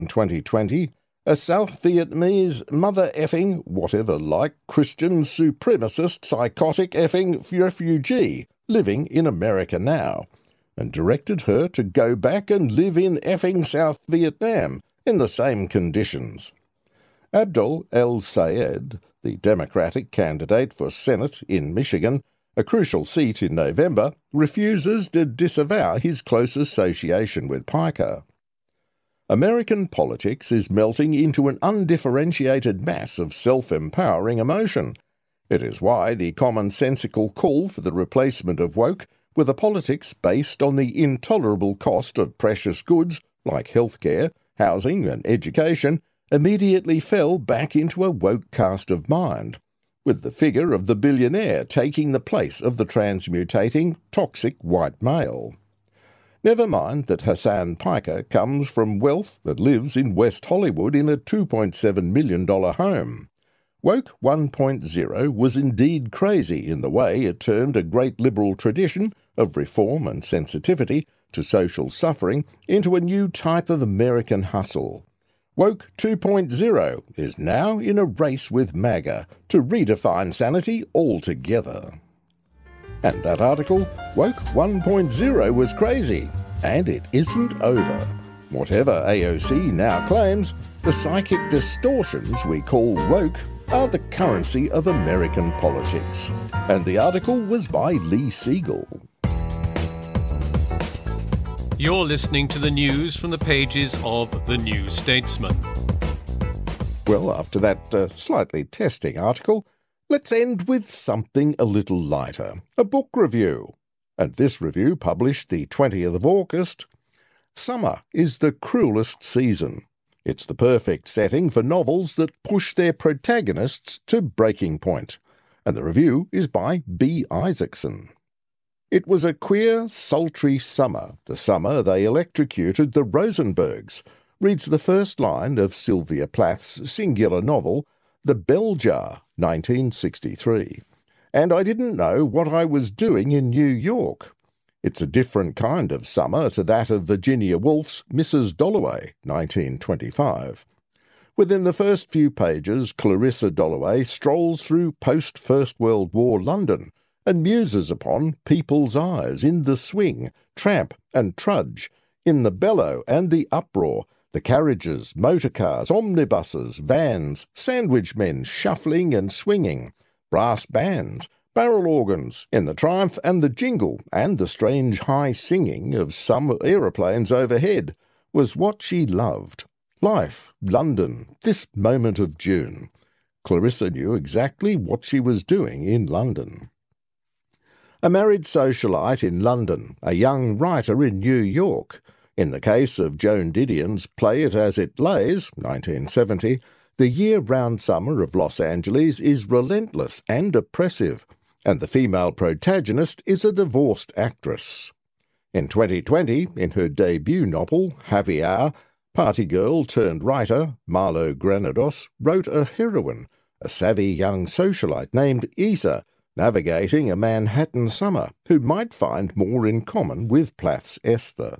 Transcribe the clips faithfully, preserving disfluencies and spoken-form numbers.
in twenty twenty, a South Vietnamese mother-effing, whatever-like, Christian supremacist, psychotic effing refugee living in America now, and directed her to go back and live in effing South Vietnam in the same conditions. Abdul El-Sayed, the Democratic candidate for Senate in Michigan, a crucial seat in November, refuses to disavow his close association with Piker. American politics is melting into an undifferentiated mass of self-empowering emotion. It is why the commonsensical call for the replacement of woke with a politics based on the intolerable cost of precious goods like healthcare, housing and education immediately fell back into a woke cast of mind, with the figure of the billionaire taking the place of the transmutating, toxic white male. Never mind that Hassan Piker comes from wealth that lives in West Hollywood in a two point seven million dollars home. Woke one point oh was indeed crazy in the way it turned a great liberal tradition of reform and sensitivity to social suffering into a new type of American hustle. Woke two point oh is now in a race with MAGA to redefine sanity altogether. And that article, Woke one point oh was crazy, and it isn't over. Whatever A O C now claims, the psychic distortions we call woke are the currency of American politics. And the article was by Lee Siegel. You're listening to the news from the pages of The New Statesman. Well, after that uh, slightly testing article, let's end with something a little lighter, a book review. And this review, published the twentieth of August, Summer is the cruelest season. It's the perfect setting for novels that push their protagonists to breaking point. And the review is by B. Isaacson. It was a queer, sultry summer, the summer they electrocuted the Rosenbergs, reads the first line of Sylvia Plath's singular novel, The Bell Jar, nineteen sixty-three. And I didn't know what I was doing in New York. It's a different kind of summer to that of Virginia Woolf's Missus Dalloway, nineteen twenty-five. Within the first few pages, Clarissa Dalloway strolls through post-First World War London and muses upon people's eyes in the swing, tramp and trudge, in the bellow and the uproar, the carriages, motor cars, omnibuses, vans, sandwich men shuffling and swinging, brass bands, barrel organs, in the triumph and the jingle and the strange high singing of some aeroplanes overhead, was what she loved. Life, London, this moment of June. Clarissa knew exactly what she was doing in London. A married socialite in London, a young writer in New York. In the case of Joan Didion's Play It As It Lays, nineteen seventy, the year-round summer of Los Angeles is relentless and oppressive, and the female protagonist is a divorced actress. In twenty twenty, in her debut novel, Javier, party girl turned writer Marlo Granados wrote a heroine, a savvy young socialite named Isa, navigating a Manhattan summer who might find more in common with Plath's Esther.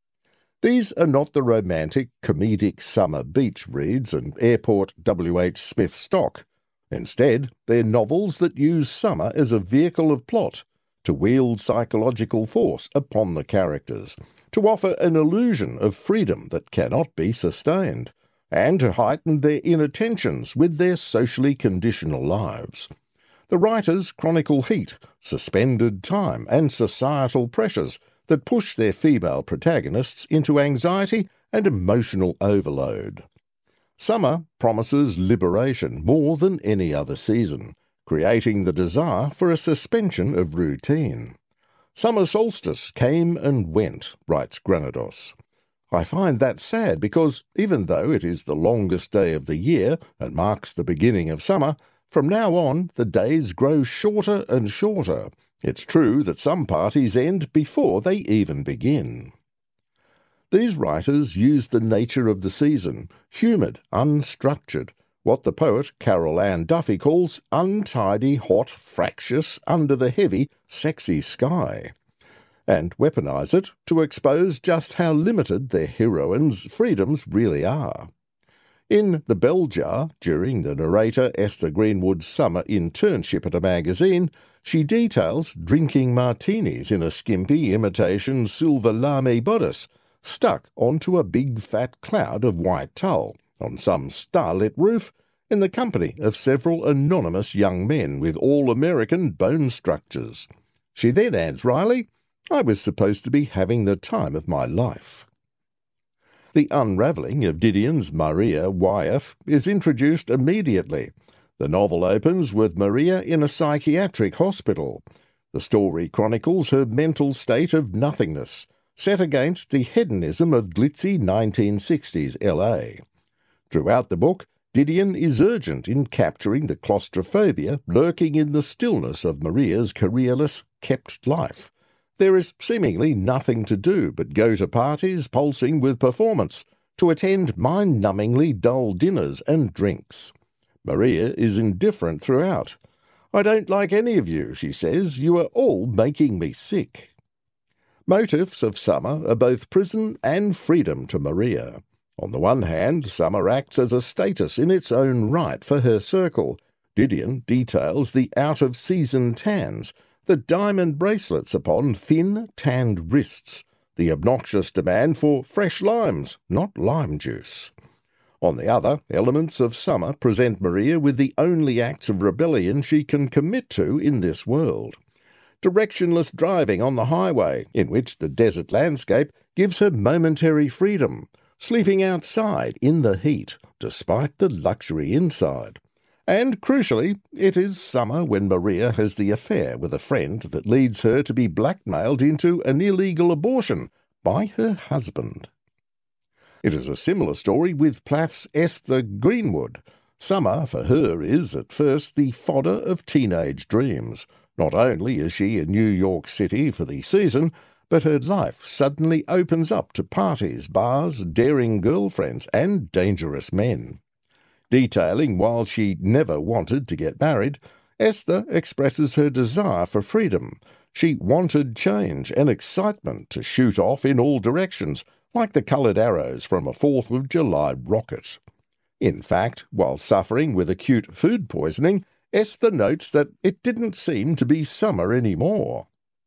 These are not the romantic, comedic summer beach reads and airport W H Smith stock. Instead, they're novels that use summer as a vehicle of plot, to wield psychological force upon the characters, to offer an illusion of freedom that cannot be sustained, and to heighten their inner tensions with their socially conditional lives. The writers chronicle heat, suspended time, and societal pressures that push their female protagonists into anxiety and emotional overload. Summer promises liberation more than any other season, creating the desire for a suspension of routine. Summer solstice came and went, writes Granados. I find that sad because, even though it is the longest day of the year and marks the beginning of summer, from now on the days grow shorter and shorter. It's true that some parties end before they even begin. These writers use the nature of the season, humid, unstructured, what the poet Carol Ann Duffy calls untidy, hot, fractious, under the heavy, sexy sky. and weaponise it to expose just how limited their heroines' freedoms really are. In The Bell Jar, during the narrator Esther Greenwood's summer internship at a magazine, she details drinking martinis in a skimpy imitation silver lame bodice, stuck onto a big fat cloud of white tulle on some starlit roof in the company of several anonymous young men with all-American bone structures. She then adds wryly, "I was supposed to be having the time of my life." The unravelling of Didion's Maria Wyeth is introduced immediately. The novel opens with Maria in a psychiatric hospital. The story chronicles her mental state of nothingness, set against the hedonism of glitzy nineteen sixties L A. Throughout the book, Didion is urgent in capturing the claustrophobia lurking in the stillness of Maria's careerless, kept life. There is seemingly nothing to do but go to parties pulsing with performance, to attend mind-numbingly dull dinners and drinks. Maria is indifferent throughout. "I don't like any of you," she says. "You are all making me sick." Motifs of summer are both prison and freedom to Maria. On the one hand, summer acts as a status in its own right for her circle. Didion details the out-of-season tans, the diamond bracelets upon thin, tanned wrists, the obnoxious demand for fresh limes, not lime juice. On the other, elements of summer present Maria with the only acts of rebellion she can commit to in this world. Directionless driving on the highway, in which the desert landscape gives her momentary freedom, sleeping outside in the heat, despite the luxury inside. And, crucially, it is summer when Maria has the affair with a friend that leads her to be blackmailed into an illegal abortion by her husband. It is a similar story with Plath's Esther Greenwood. Summer, for her, is, at first, the fodder of teenage dreams. Not only is she in New York City for the season, but her life suddenly opens up to parties, bars, daring girlfriends, and dangerous men. Detailing while she never wanted to get married, Esther expresses her desire for freedom. She wanted change and excitement to shoot off in all directions, like the coloured arrows from a fourth of July rocket. In fact, while suffering with acute food poisoning, Esther notes that it didn't seem to be summer anymore.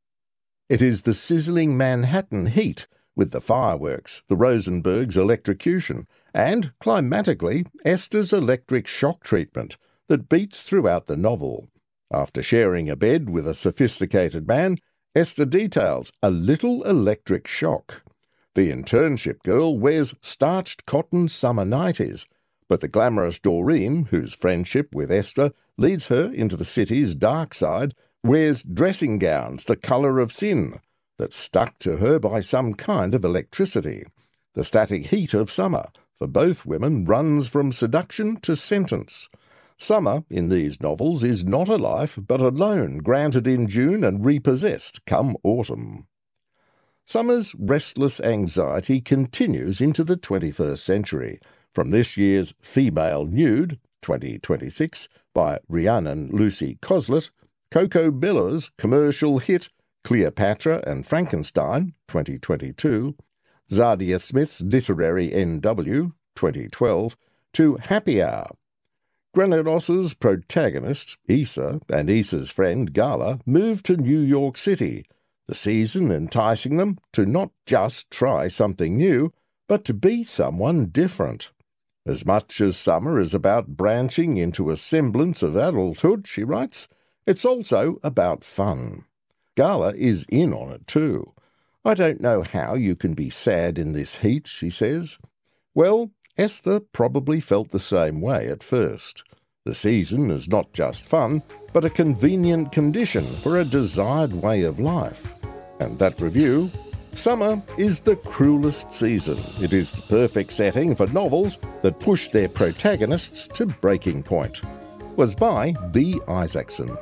It is the sizzling Manhattan heat, with the fireworks, the Rosenberg's electrocution, and, climatically, Esther's electric shock treatment that beats throughout the novel. After sharing a bed with a sophisticated man, Esther details a little electric shock. The internship girl wears starched cotton summer nighties, but the glamorous Doreen, whose friendship with Esther leads her into the city's dark side, wears dressing gowns the colour of sin, that's stuck to her by some kind of electricity. The static heat of summer, for both women, runs from seduction to sentence. Summer, in these novels, is not a life, but a loan granted in June and repossessed come autumn. Summer's restless anxiety continues into the twenty-first century. From this year's Female Nude, twenty twenty-six, by Rhiannon Lucy Coslett, Coco Bella's commercial hit Cleopatra and Frankenstein, twenty twenty-two, Zadia Smith's literary N W, twenty twelve, to Happy Hour. Granados's protagonist, Issa, and Issa's friend, Gala, move to New York City, the season enticing them to not just try something new, but to be someone different. As much as summer is about branching into a semblance of adulthood, she writes, it's also about fun. Gala is in on it too. I don't know how you can be sad in this heat, she says. Well, Esther probably felt the same way at first. The season is not just fun, but a convenient condition for a desired way of life. And that review, Summer is the cruelest season. It is the perfect setting for novels that push their protagonists to breaking point. Was by B. Isaacson.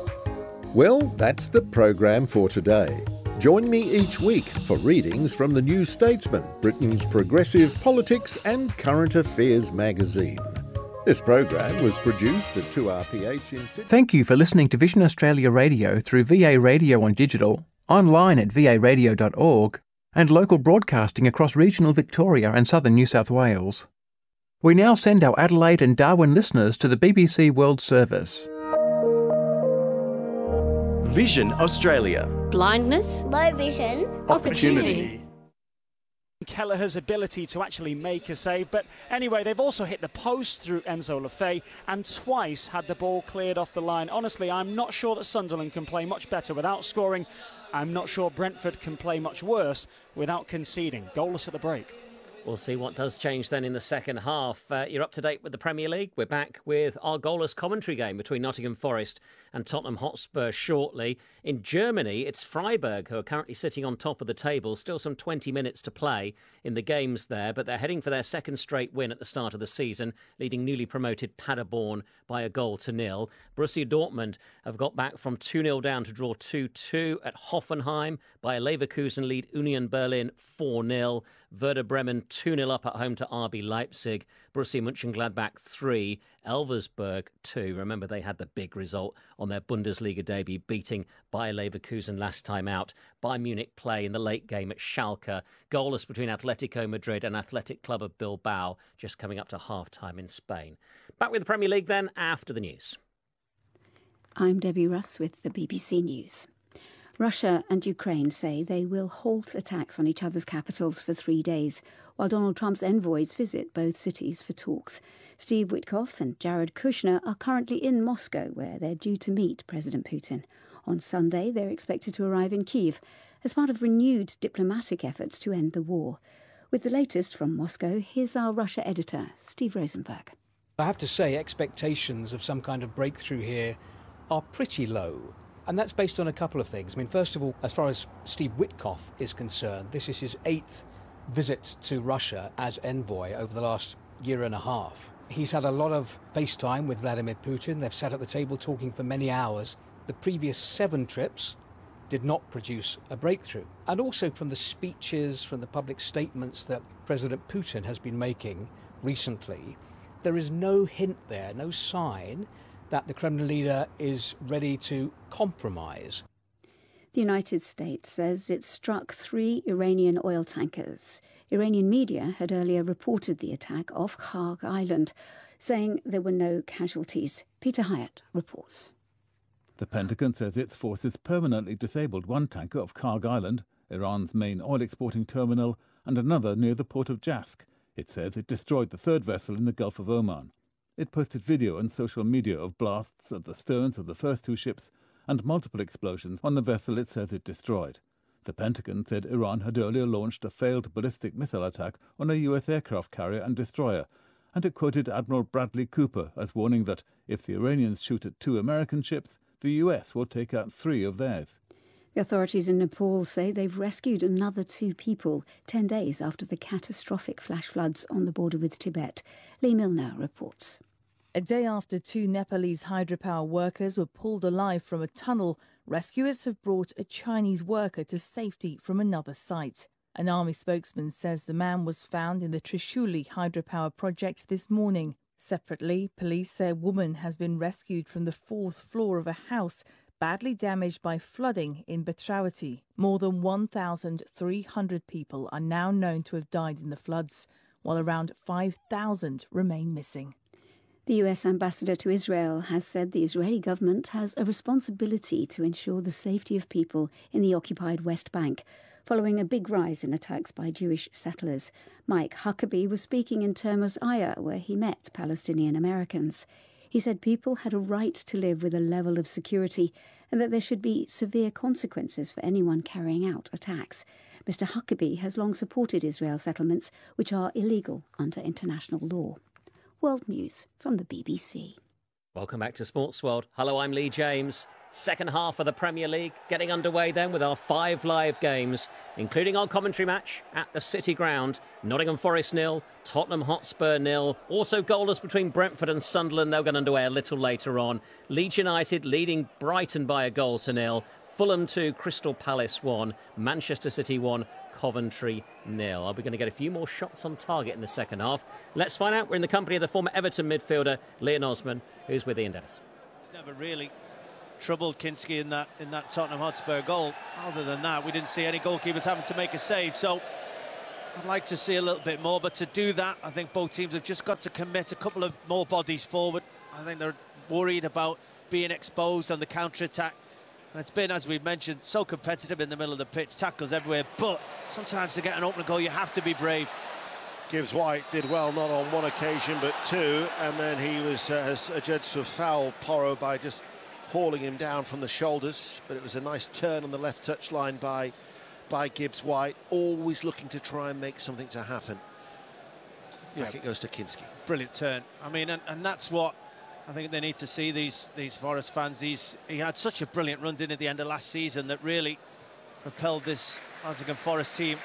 Well, that's the program for today. Join me each week for readings from the New Statesman, Britain's progressive politics and current affairs magazine. This program was produced at two R P H in Sydney. Thank you for listening to Vision Australia Radio through V A Radio on Digital online at v a radio dot org, and local broadcasting across regional Victoria and southern New South Wales. We now send our Adelaide and Darwin listeners to the B B C World Service. Vision Australia. Blindness, low vision, opportunity. Kelleher's ability to actually make a save, but anyway, they've also hit the post through Enzo Lefebvre and twice had the ball cleared off the line. Honestly, I'm not sure that Sunderland can play much better without scoring. I'm not sure Brentford can play much worse without conceding. Goalless at the break. We'll see what does change then in the second half. Uh, you're up to date with the Premier League. We're back with our goalless commentary game between Nottingham Forest and Tottenham Hotspur shortly. In Germany, it's Freiburg who are currently sitting on top of the table. Still some twenty minutes to play in the games there, but they're heading for their second straight win at the start of the season, leading newly promoted Paderborn by a goal to nil. Borussia Dortmund have got back from two nil down to draw two two at Hoffenheim. Bayer Leverkusen lead Union Berlin four nil. Werder Bremen two nil up at home to R B Leipzig. Borussia Mönchengladbach three, Elversberg two. Remember, they had the big result on their Bundesliga debut, beating Bayer Leverkusen last time out. Bayern Munich play in the late game at Schalke. Goalless between Atletico Madrid and Athletic Club of Bilbao, just coming up to half-time in Spain. Back with the Premier League then, after the news. I'm Debbie Russ with the B B C News. Russia and Ukraine say they will halt attacks on each other's capitals for three days, while Donald Trump's envoys visit both cities for talks. Steve Witkoff and Jared Kushner are currently in Moscow, where they're due to meet President Putin. On Sunday, they're expected to arrive in Kyiv as part of renewed diplomatic efforts to end the war. With the latest from Moscow, here's our Russia editor, Steve Rosenberg. I have to say, expectations of some kind of breakthrough here are pretty low. And that's based on a couple of things. I mean, first of all, as far as Steve Witkoff is concerned, this is his eighth visit to Russia as envoy over the last year and a half. He's had a lot of FaceTime with Vladimir Putin. They've sat at the table talking for many hours. The previous seven trips did not produce a breakthrough. And also from the speeches, from the public statements that President Putin has been making recently, there is no hint there, no sign that the Kremlin leader is ready to compromise. The United States says it struck three Iranian oil tankers. Iranian media had earlier reported the attack off Kharg Island, saying there were no casualties. Peter Hyatt reports. The Pentagon says its forces permanently disabled one tanker off Kharg Island, Iran's main oil exporting terminal, and another near the port of Jask. It says it destroyed the third vessel in the Gulf of Oman. It posted video on social media of blasts at the sterns of the first two ships and multiple explosions on the vessel it says it destroyed. The Pentagon said Iran had earlier launched a failed ballistic missile attack on a U S aircraft carrier and destroyer, and it quoted Admiral Bradley Cooper as warning that if the Iranians shoot at two American ships, the U S will take out three of theirs. The authorities in Nepal say they've rescued another two people ten days after the catastrophic flash floods on the border with Tibet. Lee Milner reports. A day after two Nepalese hydropower workers were pulled alive from a tunnel, rescuers have brought a Chinese worker to safety from another site. An army spokesman says the man was found in the Trishuli hydropower project this morning. Separately, police say a woman has been rescued from the fourth floor of a house badly damaged by flooding in Bhadravati. More than one thousand three hundred people are now known to have died in the floods, while around five thousand remain missing. The U S ambassador to Israel has said the Israeli government has a responsibility to ensure the safety of people in the occupied West Bank, following a big rise in attacks by Jewish settlers. Mike Huckabee was speaking in Termos Aya, where he met Palestinian Americans. He said people had a right to live with a level of security and that there should be severe consequences for anyone carrying out attacks. Mister Huckabee has long supported Israel settlements, which are illegal under international law. World News from the B B C. Welcome back to Sports World. Hello, I'm Lee James. Second half of the Premier League getting underway then with our five live games, including our commentary match at the City Ground. Nottingham Forest nil, Tottenham Hotspur nil. Also goalless between Brentford and Sunderland. They'll get underway a little later on. Leeds United leading Brighton by a goal to nil. Fulham two, Crystal Palace one. Manchester City one, Coventry nil. Are we going to get a few more shots on target in the second half? Let's find out. We're in the company of the former Everton midfielder, Leon Osman, who's with Ian Dennis. Never really troubled Kinski in that in that Tottenham Hotspur goal. Other than that, we didn't see any goalkeepers having to make a save. So I'd like to see a little bit more, but to do that, I think both teams have just got to commit a couple of more bodies forward. I think they're worried about being exposed on the counter-attack. And it's been, as we've mentioned, so competitive in the middle of the pitch, tackles everywhere, but sometimes to get an open goal, you have to be brave. Gibbs-White did well, not on one occasion, but two, and then he was uh, has adjudged to foul Porro by just hauling him down from the shoulders, but it was a nice turn on the left touchline by by Gibbs-White, always looking to try and make something to happen. Back yeah, it goes to Kinski. Brilliant turn. I mean, and, and that's what I think they need to see, these these Forest fans. He's he had such a brilliant run in at the end of last season that really propelled this Nottingham Forest team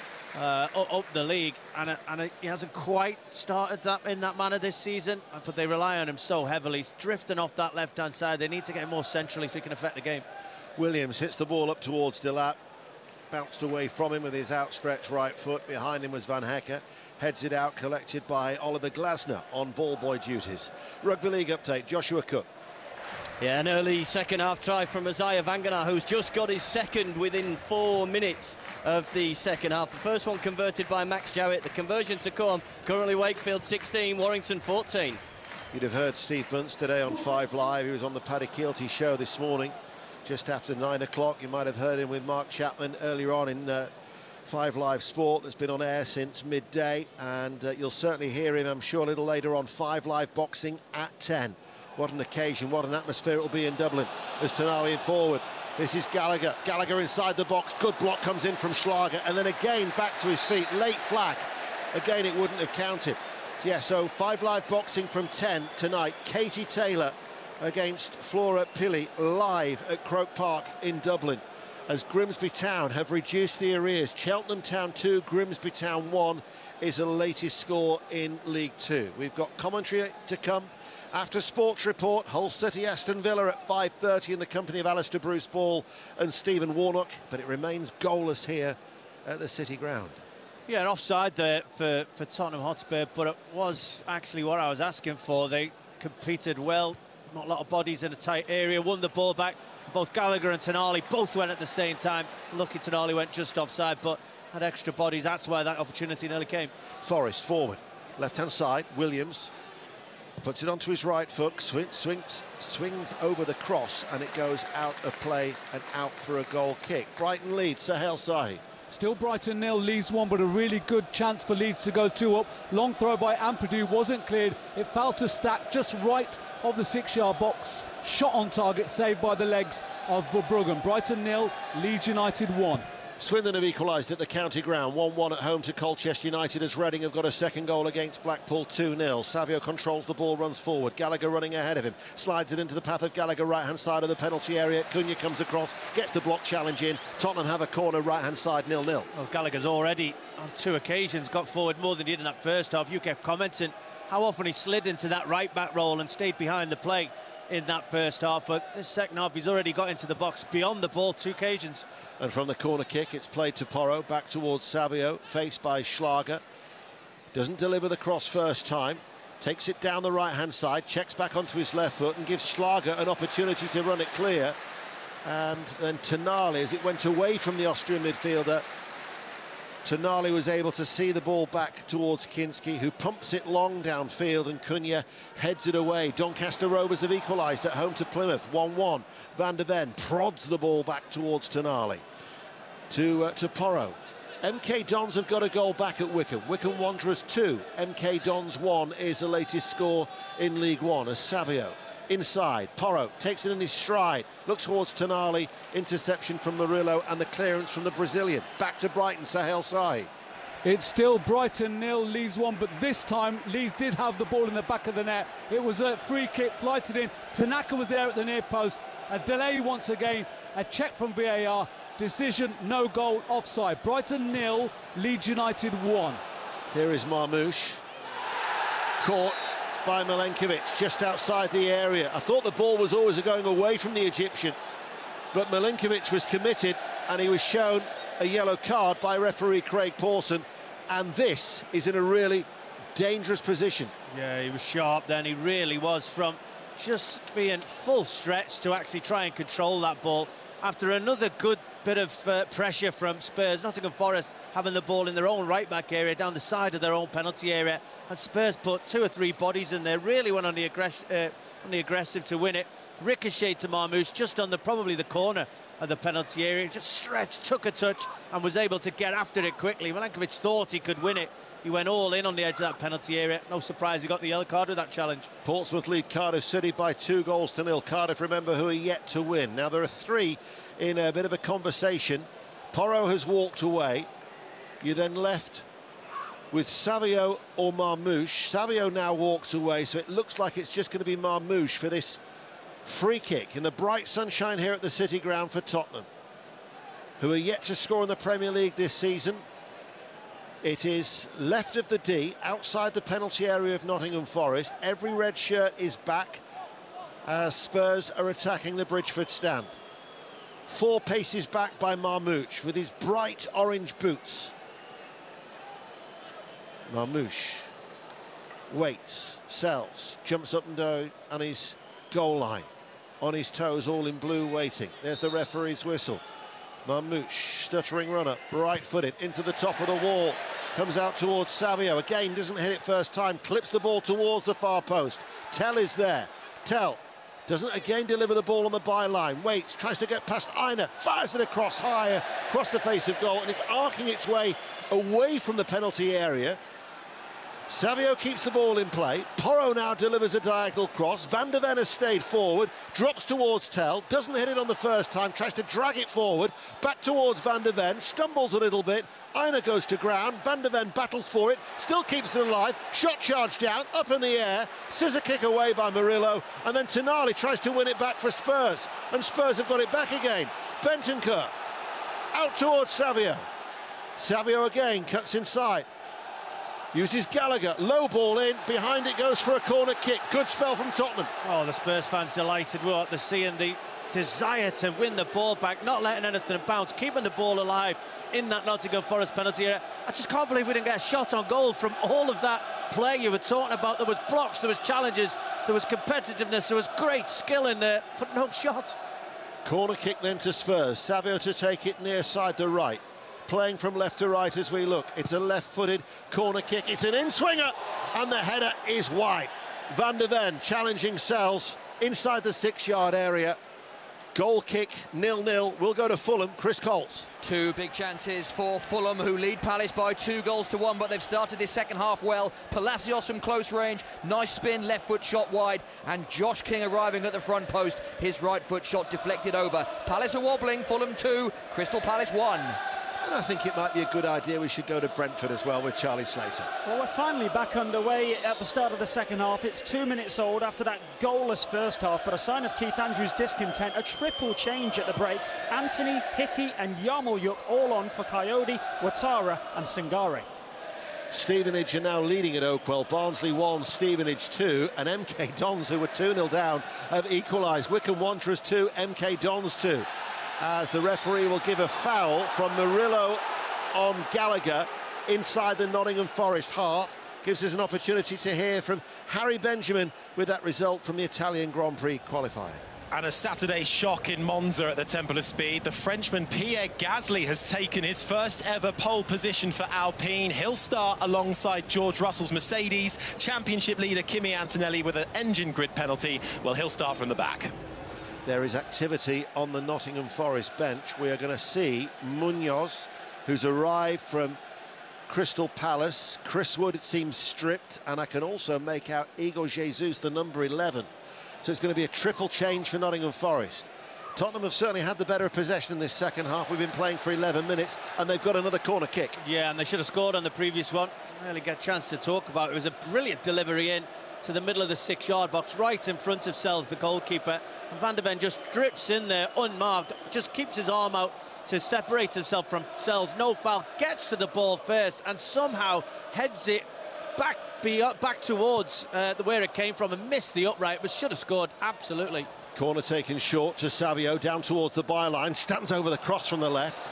uh, up, up the league, and uh, and uh, he hasn't quite started that in that manner this season. But they rely on him so heavily. He's drifting off that left-hand side. They need to get him more centrally so he can affect the game. Williams hits the ball up towards Delap. Bounced away from him with his outstretched right foot. Behind him was Van Hecker. Heads it out, collected by Oliver Glasner on ball boy duties. Rugby League update, Joshua Cook. Yeah, an early second half try from Isaiah Vangana, who's just got his second within four minutes of the second half. The first one converted by Max Jowett. The conversion to come. Currently Wakefield sixteen, Warrington fourteen. You'd have heard Steve Bunce today on Five Live. He was on the Paddy Keelty show this morning, just after nine o'clock. You might have heard him with Mark Chapman earlier on in uh, Five Live Sport, that's been on air since midday, and uh, you'll certainly hear him, I'm sure, a little later on Five Live Boxing at ten. What an occasion, what an atmosphere it'll be in Dublin as Tonali in forward. This is Gallagher, Gallagher inside the box, good block comes in from Schlager, and then again back to his feet, late flag. Again, it wouldn't have counted. Yeah, so Five Live Boxing from ten tonight. Katie Taylor against Flora Pilley live at Croke Park in Dublin, as Grimsby Town have reduced the arrears. Cheltenham Town two, Grimsby Town one is the latest score in League Two. We've got commentary to come after Sports Report. Hull City Aston Villa at five thirty in the company of Alistair Bruce Ball and Stephen Warnock, but it remains goalless here at the City Ground. Yeah, an offside there for, for Tottenham Hotspur, but it was actually what I was asking for. They competed well, not a lot of bodies in a tight area, won the ball back. Both Gallagher and Tonali both went at the same time. Lucky Tonali went just offside, but had extra bodies. That's why that opportunity nearly came. Forrest forward, left-hand side. Williams puts it onto his right foot, swing, swings, swings over the cross, and it goes out of play and out for a goal kick. Brighton lead, Sahel Sahi. Still Brighton nil, Leeds one, but a really good chance for Leeds to go two up. Long throw by Ampadu wasn't cleared. It fell to Stack just right of the six-yard box. Shot on target, saved by the legs of Verbruggen. Brighton nil, Leeds United one. Swindon have equalised at the county ground, one one at home to Colchester United, as Reading have got a second goal against Blackpool, two nil. Savio controls the ball, runs forward. Gallagher running ahead of him, slides it into the path of Gallagher, right-hand side of the penalty area. Cunha comes across, gets the block challenge in. Tottenham have a corner, right-hand side, nil nil. Well, Gallagher's already, on two occasions, got forward more than he did in that first half. You kept commenting how often he slid into that right-back role and stayed behind the play in that first half, but this second half he's already got into the box beyond the ball two occasions. And from the corner kick it's played to Porro, back towards Savio, faced by Schlager. Doesn't deliver the cross first time, takes it down the right hand side, checks back onto his left foot and gives Schlager an opportunity to run it clear. And then Tonali, as it went away from the Austrian midfielder, Tonali was able to see the ball back towards Kinski, who pumps it long downfield, and Cunha heads it away. Doncaster Rovers have equalised at home to Plymouth, one one. Van der Ven prods the ball back towards Tonali. To, uh, to Porro. M K Dons have got a goal back at Wycombe. Wycombe Wanderers two, M K Dons one is the latest score in League One, as Savio inside. Porro takes it in his stride, looks towards Tonali, interception from Murillo and the clearance from the Brazilian. Back to Brighton, Sahel Sahi. It's still Brighton nil, Leeds one, but this time Leeds did have the ball in the back of the net. It was a free kick, flighted in. Tanaka was there at the near post. A delay once again, a check from V A R. Decision, no goal, offside. Brighton nil, Leeds United one. Here is Marmouche. Caught by Milenkovic just outside the area. I thought the ball was always going away from the Egyptian, but Milenkovic was committed and he was shown a yellow card by referee Craig Pawson, and this is in a really dangerous position. Yeah, he was sharp then, he really was, from just being full stretch to actually try and control that ball after another good bit of uh, pressure from Spurs. Nottingham Forest having the ball in their own right-back area, down the side of their own penalty area, and Spurs put two or three bodies in there, really went on the, aggress uh, on the aggressive to win it. Ricocheted to Marmoush just on the probably the corner of the penalty area, just stretched, took a touch and was able to get after it quickly. Milankovic thought he could win it. He went all in on the edge of that penalty area. No surprise he got the yellow card with that challenge. Portsmouth lead Cardiff City by two goals to nil. Cardiff, remember, who are yet to win. Now there are three in a bit of a conversation. Porro has walked away. You're then left with Savio or Marmoush. Savio now walks away, so it looks like it's just going to be Marmoush for this free kick in the bright sunshine here at the City Ground for Tottenham, who are yet to score in the Premier League this season. It is left of the D, outside the penalty area of Nottingham Forest. Every red shirt is back as Spurs are attacking the Bridgeford stand. Four paces back by Marmoush with his bright orange boots. Marmoush waits, sells, jumps up and down on his goal line, on his toes, all in blue, waiting. There's the referee's whistle. Marmoush, stuttering runner, right-footed into the top of the wall, comes out towards Savio, again doesn't hit it first time, clips the ball towards the far post. Tell is there. Tell doesn't again deliver the ball on the byline, waits, tries to get past Aina, fires it across higher, across the face of goal, and it's arcing its way away from the penalty area. Savio keeps the ball in play. Porro now delivers a diagonal cross. Van de Ven has stayed forward, drops towards Tell, doesn't hit it on the first time, tries to drag it forward, back towards Van de Ven, stumbles a little bit. Aina goes to ground, Van de Ven battles for it, still keeps it alive, shot charged down, up in the air, scissor kick away by Murillo, and then Tonali tries to win it back for Spurs, and Spurs have got it back again. Bentancur out towards Savio. Savio again cuts inside. Uses Gallagher, low ball in, behind it goes for a corner kick. Good spell from Tottenham. Oh, the Spurs fans delighted, weren't they, seeing the desire to win the ball back, not letting anything bounce, keeping the ball alive in that Nottingham Forest penalty area. I just can't believe we didn't get a shot on goal from all of that play you were talking about. There was blocks, there was challenges, there was competitiveness, there was great skill in there, but no shot. Corner kick then to Spurs. Savio to take it near side the right. Playing from left to right as we look. It's a left-footed corner kick. It's an in-swinger, and the header is wide. Van de Ven challenging Sells inside the six-yard area. Goal kick, nil nil. We'll go to Fulham. Chris Coles. Two big chances for Fulham, who lead Palace by two goals to one, but they've started this second half well. Palacios from close range, nice spin, left foot shot wide, and Josh King arriving at the front post. His right foot shot deflected over. Palace are wobbling, Fulham two, Crystal Palace one. And I think it might be a good idea we should go to Brentford as well with Charlie Slater. Well, we're finally back underway at the start of the second half. It's two minutes old after that goalless first half, but a sign of Keith Andrews' discontent. A triple change at the break. Anthony, Hickey and Yarmolyuk all on for Coyote, Ouattara and Singare. Stevenage are now leading at Oakwell. Barnsley one, Stevenage two, and M K Dons, who were two nil down, have equalised. Wycombe Wanderers two, M K Dons two. As the referee will give a foul from Murillo on Gallagher inside the Nottingham Forest half. Gives us an opportunity to hear from Harry Benjamin with that result from the Italian Grand Prix qualifier. And a Saturday shock in Monza at the Temple of Speed. The Frenchman Pierre Gasly has taken his first ever pole position for Alpine. He'll start alongside George Russell's Mercedes. Championship leader Kimi Antonelli with an engine grid penalty. Well, he'll start from the back. There is activity on the Nottingham Forest bench. We are going to see Munoz, who's arrived from Crystal Palace. Chris Wood, it seems, stripped, and I can also make out Igor Jesus, the number eleven. So it's going to be a triple change for Nottingham Forest. Tottenham have certainly had the better possession in this second half. We've been playing for eleven minutes, and they've got another corner kick. Yeah, and they should have scored on the previous one. Didn't really get a chance to talk about it. It was a brilliant delivery in to the middle of the six-yard box, right in front of Sells, the goalkeeper. And Van de Ven just drips in there, unmarked, just keeps his arm out to separate himself from Sells. No foul, gets to the ball first, and somehow heads it back be, back towards uh, where it came from and missed the upright, but should have scored, absolutely. Corner taken short to Savio, down towards the byline, stands over the cross from the left.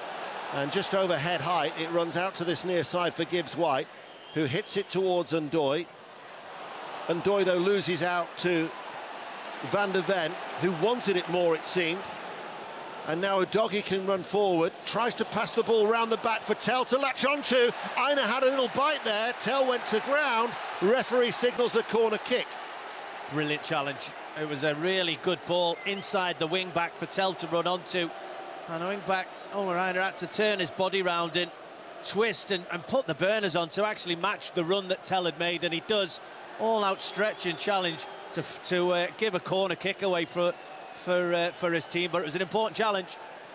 And just over head height, it runs out to this near side for Gibbs-White, who hits it towards Ndoye. Ndoye, though, loses out to Van der Ven, who wanted it more, it seemed. And now Udogie can run forward, tries to pass the ball round the back for Tell to latch onto. Aina had a little bite there. Tell went to ground. Referee signals a corner kick. Brilliant challenge. It was a really good ball inside the wing back for Tell to run onto. And the wing back, Owen Aina had to turn his body round and twist and, and put the burners on to actually match the run that Tell had made. And he does all out stretch and challenge to, to uh, give a corner kick away for For, uh, for his team, but it was an important challenge.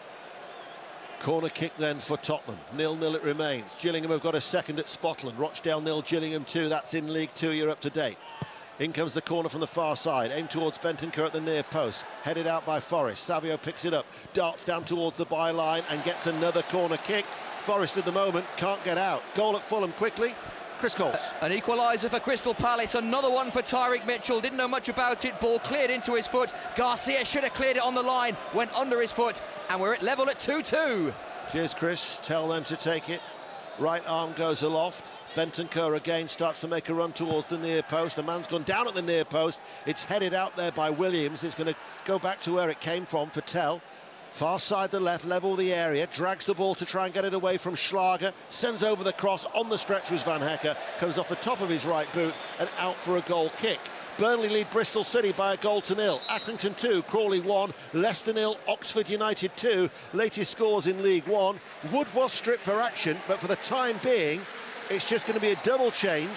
Corner kick then for Tottenham. nil nil it remains. Gillingham have got a second at Spotland. Rochdale nil, Gillingham two. That's in League Two. You're up to date. In comes the corner from the far side. Aimed towards Bentancur at the near post. Headed out by Forrest. Savio picks it up. Darts down towards the byline and gets another corner kick. Forrest at the moment can't get out. Goal at Fulham quickly. Chris Coles. An equaliser for Crystal Palace, another one for Tyreek Mitchell. Didn't know much about it, ball cleared into his foot. Garcia should have cleared it on the line, went under his foot, and we're at level at two two. Cheers, Chris. Tell them to take it. Right arm goes aloft. Bentancur again starts to make a run towards the near post. The man's gone down at the near post. It's headed out there by Williams. It's going to go back to where it came from for Tell. Far side the left, level the area, drags the ball to try and get it away from Schlager, sends over the cross, on the stretch was Van Hecke, comes off the top of his right boot and out for a goal kick. Burnley lead Bristol City by a goal to nil. Accrington two, Crawley one, Leicester nil, Oxford United two. Latest scores in League One. Wood was stripped for action, but for the time being, it's just going to be a double change.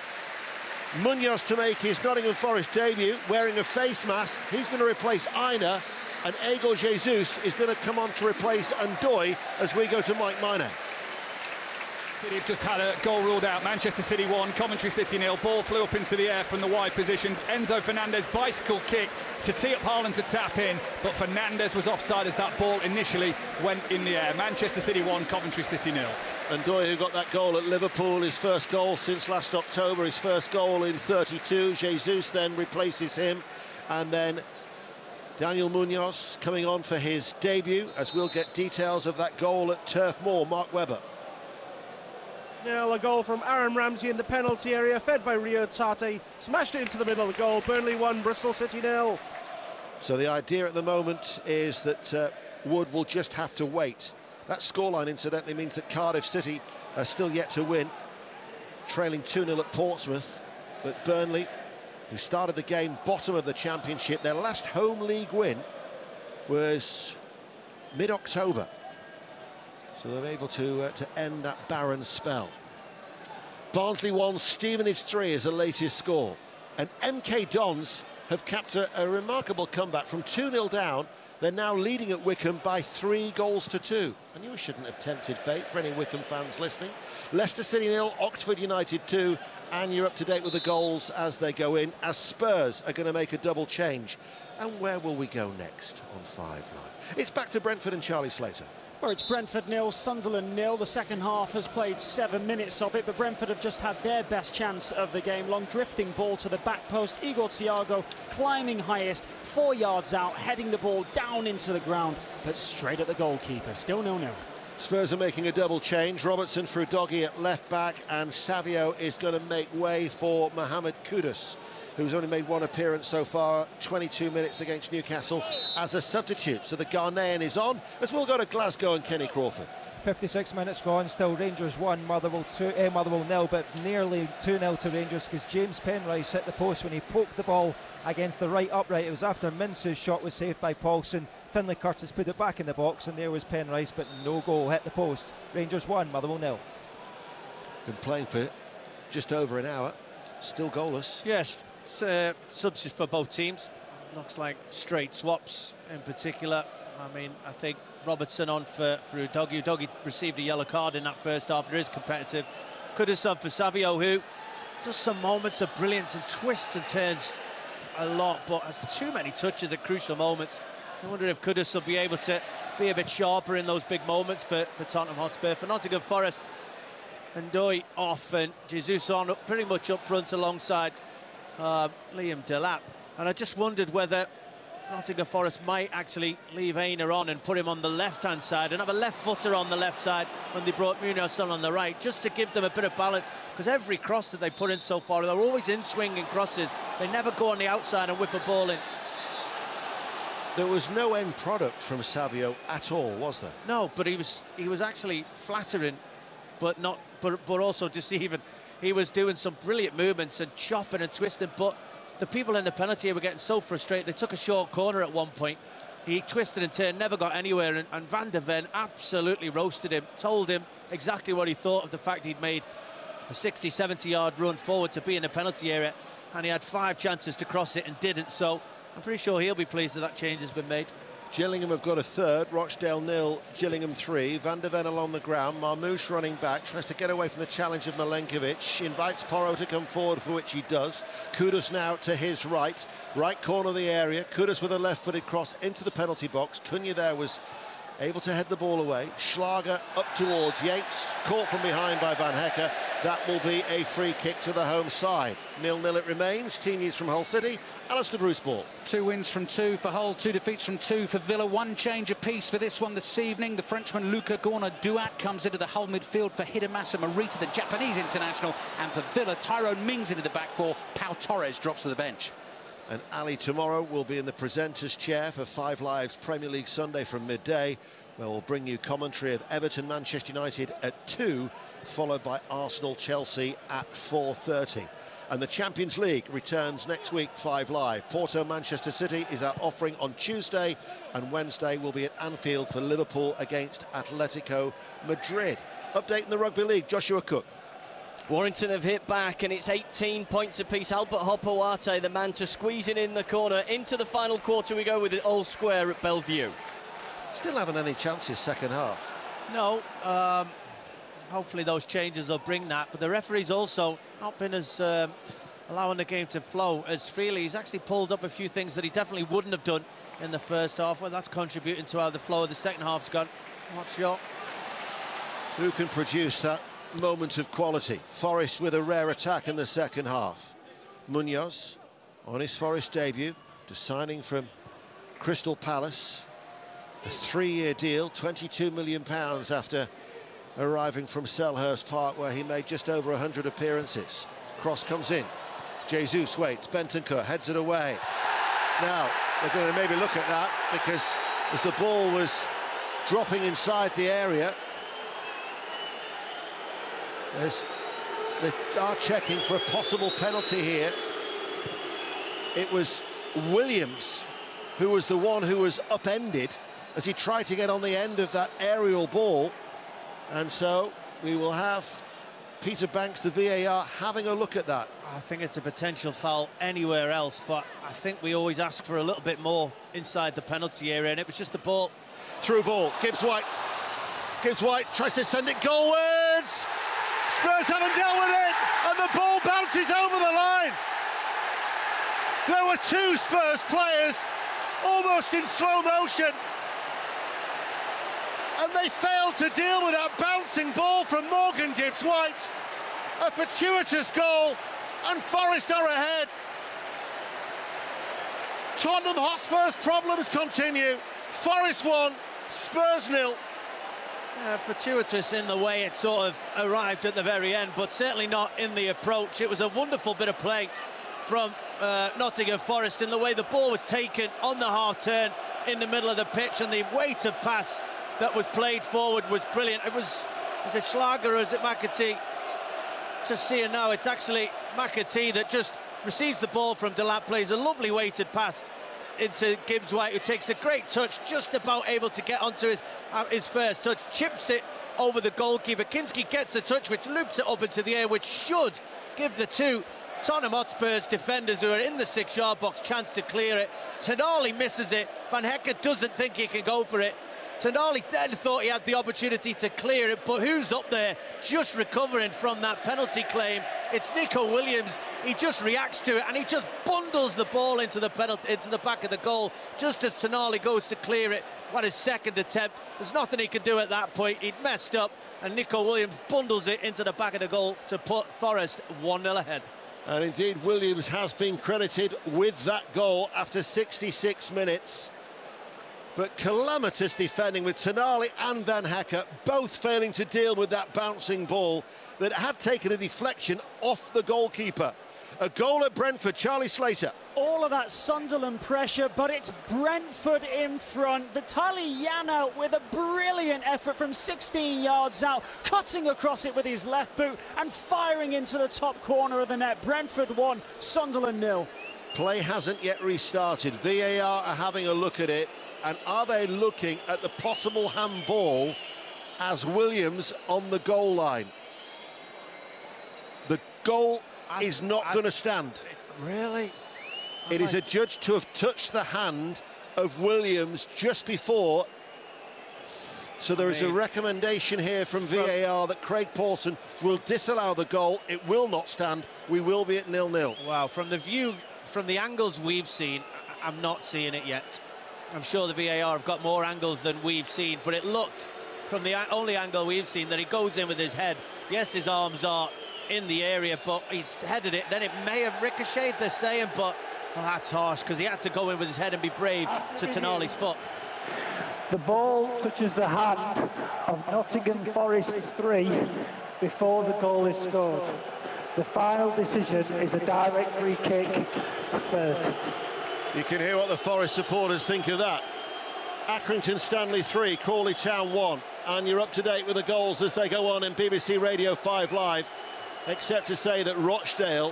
Munoz to make his Nottingham Forest debut, wearing a face mask. He's going to replace Aina. And Igor Jesus is going to come on to replace Ndoye as we go to Mike Minor. City have just had a goal ruled out. Manchester City one, Coventry City nil. Ball flew up into the air from the wide positions. Enzo Fernandez bicycle kick to tee up Haaland to tap in, but Fernandez was offside as that ball initially went in the air. Manchester City one, Coventry City nil. Ndoye, who got that goal at Liverpool, his first goal since last October, his first goal in thirty-two. Jesus then replaces him, and then Daniel Munoz coming on for his debut, as we'll get details of that goal at Turf Moor. Mark Webber. Now a goal from Aaron Ramsey in the penalty area, fed by Rio Tate, smashed it into the middle of the goal. Burnley one, Bristol City nil. So the idea at the moment is that uh, Wood will just have to wait. That scoreline, incidentally, means that Cardiff City are still yet to win, trailing two nil at Portsmouth, but Burnley, who started the game bottom of the Championship, their last home league win was mid-October. So they're able to, uh, to end that barren spell. Barnsley one, Stevenage three is the latest score. And M K Dons have capped a, a remarkable comeback from two nil down. They're now leading at Wycombe by three goals to two. I knew I shouldn't have tempted fate for any Wycombe fans listening. Leicester City nil, Oxford United two. And you're up to date with the goals as they go in, as Spurs are going to make a double change. And where will we go next on Five Live? It's back to Brentford and Charlie Slater. Well, it's Brentford nil, Sunderland nil. The second half has played seven minutes of it, but Brentford have just had their best chance of the game. Long drifting ball to the back post. Igor Thiago climbing highest, four yards out, heading the ball down into the ground, but straight at the goalkeeper. Still nil nil. Spurs are making a double change. Robertson for Udogie at left back, and Savio is going to make way for Mohamed Kudus, who's only made one appearance so far, twenty-two minutes against Newcastle as a substitute. So the Ghanaian is on, as we'll go to Glasgow and Kenny Crawford. fifty-six minutes gone, still Rangers one, Motherwell two, eh, Motherwell nil, but nearly two nil to Rangers because James Penrice hit the post when he poked the ball against the right upright. It was after Mince's shot was saved by Paulson. Finlay Curtis put it back in the box, and there was Penrice, but no goal, hit the post. Rangers one, Motherwell nil. Been playing for just over an hour, still goalless. Yes, it's, uh, subs for both teams. Looks like straight swaps in particular. I mean, I think Robertson on for, for Udogie. Udogie received a yellow card in that first half. It is competitive. Could have subbed for Savio, who does some moments of brilliance and twists and turns a lot, but has too many touches at crucial moments. I wonder if Kudus will be able to be a bit sharper in those big moments for, for Tottenham Hotspur. For Nottingham Forest, Ndoye off and Jesus on up, pretty much up front alongside uh, Liam Delap. And I just wondered whether Nottingham Forest might actually leave Aina on and put him on the left-hand side and have a left footer on the left side when they brought Munoz on on the right, just to give them a bit of balance, because every cross that they put in so far, they're always in swinging crosses. They never go on the outside and whip a ball in. There was no end product from Savio at all, was there? No, but he was he was actually flattering, but not but but also deceiving. He was doing some brilliant movements and chopping and twisting, but the people in the penalty area were getting so frustrated. They took a short corner at one point. He twisted and turned, never got anywhere, and, and Van der Ven absolutely roasted him, told him exactly what he thought of the fact he'd made a sixty, seventy yard run forward to be in the penalty area, and he had five chances to cross it and didn't, so I'm pretty sure he'll be pleased that that change has been made. Gillingham have got a third, Rochdale nil, Gillingham three. Van der Ven along the ground, Marmoush running back, tries to get away from the challenge of Milenkovic, invites Porro to come forward, for which he does. Kudus now to his right, right corner of the area, Kudus with a left-footed cross into the penalty box. Cunha there was able to head the ball away. Schlager up towards Yates, caught from behind by Van Hecke. That will be a free kick to the home side. nil nil it remains. Team news from Hull City. Alistair Bruce ball. Two wins from two for Hull, two defeats from two for Villa. One change apiece for this one this evening. The Frenchman Luca Gorna-Duat comes into the Hull midfield for Hidemasa Morita, the Japanese international. And for Villa, Tyrone Mings into the back four. Pau Torres drops to the bench. And Ali tomorrow will be in the presenter's chair for Five Live's Premier League Sunday from midday, where we'll bring you commentary of Everton Manchester United at two, followed by Arsenal Chelsea at four thirty. And the Champions League returns next week, Five Live. Porto Manchester City is our offering on Tuesday, and Wednesday will be at Anfield for Liverpool against Atletico Madrid. Update in the Rugby League, Joshua Cook. Warrington have hit back, and it's eighteen points apiece. Albert Hopoate, the man to squeeze it in the corner. Into the final quarter we go with it all square at Bellevue. Still haven't any chances second half. No, um, hopefully those changes will bring that, but the referee's also not been as um, allowing the game to flow as freely. He's actually pulled up a few things that he definitely wouldn't have done in the first half. Well, that's contributing to how the flow of the second half's gone. Not sure. Who can produce that moment of quality? Forest with a rare attack in the second half. Munoz on his Forest debut, to signing from Crystal Palace. A three-year deal, twenty-two million pounds after arriving from Selhurst Park, where he made just over one hundred appearances. Cross comes in. Jesus waits. Bentancur heads it away. Now, they're going to maybe look at that, because as the ball was dropping inside the area, there's, they are checking for a possible penalty here. It was Williams who was the one who was upended as he tried to get on the end of that aerial ball, and so we will have Peter Banks, the V A R, having a look at that. I think it's a potential foul anywhere else, but I think we always ask for a little bit more inside the penalty area, and it was just the ball. Through ball, Gibbs White. Gibbs White tries to send it goalwards. Spurs haven't dealt with it, and the ball bounces over the line. There were two Spurs players almost in slow motion, and they failed to deal with that bouncing ball from Morgan Gibbs White. A fortuitous goal, and Forest are ahead. Tottenham Hotspur's problems continue. Forest one, Spurs nil. Uh, fortuitous in the way it sort of arrived at the very end, but certainly not in the approach. It was a wonderful bit of play from uh, Nottingham Forest in the way the ball was taken on the half turn in the middle of the pitch, and the weight of pass that was played forward was brilliant. It was, is it Schlager or is it McAtee? Just seeing now, it's actually McAtee that just receives the ball from Delap, plays a lovely weighted pass into Gibbs White, who takes a great touch, just about able to get onto his uh, his first touch, chips it over the goalkeeper. Kinski gets a touch which loops it up into the air, which should give the two Tottenham Hotspur's defenders who are in the six-yard box chance to clear it. Tonali misses it. Van Hecke doesn't think he can go for it. Tonali then thought he had the opportunity to clear it, but who's up there just recovering from that penalty claim? It's Nico Williams. He just reacts to it, and he just bundles the ball into the penalty, into the back of the goal, just as Tonali goes to clear it. What his second attempt. There's nothing he could do at that point. He'd messed up, and Nico Williams bundles it into the back of the goal to put Forest one nil ahead. And indeed, Williams has been credited with that goal after sixty-six minutes. But calamitous defending with Tonali and Van Hecke both failing to deal with that bouncing ball that had taken a deflection off the goalkeeper. A goal at Brentford, Charlie Slater. All of that Sunderland pressure, but it's Brentford in front. Vitaly Yana with a brilliant effort from sixteen yards out, cutting across it with his left boot and firing into the top corner of the net. Brentford one, Sunderland nil. Play hasn't yet restarted. V A R are having a look at it, and are they looking at the possible handball as Williams on the goal line? The goal I, is not going to stand. Really? It is adjudged to have touched the hand of Williams just before. So there I is mean, a recommendation here from V A R that Craig Pawson will disallow the goal. It will not stand. We will be at nil nil. Wow, from the view, from the angles we've seen, I'm not seeing it yet. I'm sure the V A R have got more angles than we've seen, but it looked, from the only angle we've seen, that he goes in with his head. Yes, his arms are in the area, but he's headed it. Then it may have ricocheted, they're saying, but well, that's harsh, because he had to go in with his head and be brave to Tonali's foot. The ball touches the hand of Nottingham Forest three before the goal is scored. The final decision is a direct free kick to Spurs. You can hear what the Forest supporters think of that. Accrington Stanley three, Crawley Town one, and you're up to date with the goals as they go on in B B C Radio five Live, except to say that Rochdale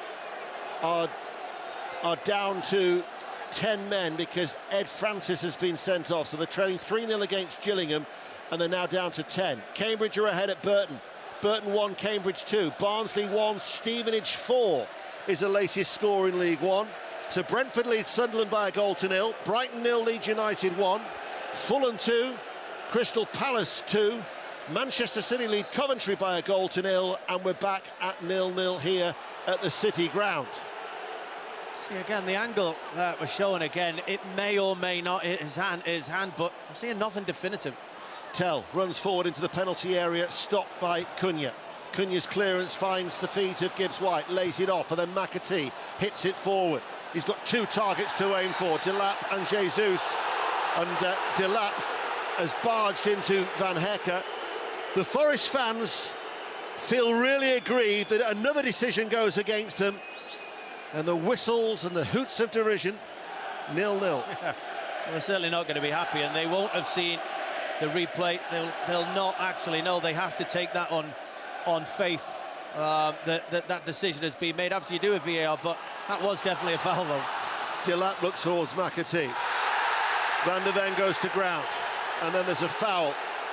are are down to ten men because Ed Francis has been sent off, so they're trailing three nil against Gillingham, and they're now down to ten. Cambridge are ahead at Burton. Burton one, Cambridge two. Barnsley one, Stevenage four is the latest score in League One. So Brentford leads Sunderland by a goal to nil. Brighton nil, Leeds United one. Fulham two, Crystal Palace two. Manchester City lead Coventry by a goal to nil, and we're back at nil nil here at the City ground. See again the angle that was showing again. It may or may not hit his hand, his hand, but I'm seeing nothing definitive. Tell runs forward into the penalty area, stopped by Cunha. Cunha's clearance finds the feet of Gibbs-White, lays it off, and then McAtee hits it forward. He's got two targets to aim for, Delap and Jesus, and uh, Delap has barged into Van Hecke. The Forest fans feel really aggrieved that another decision goes against them, and the whistles and the hoots of derision. nil nil. Yeah. They're certainly not going to be happy, and they won't have seen the replay. They'll, they'll not actually know. They have to take that on on faith, uh, that, that that decision has been made. After you do a V A R, but that was definitely a foul, though. Delap looks towards McAtee. Van der Ven goes to ground, and then there's a foul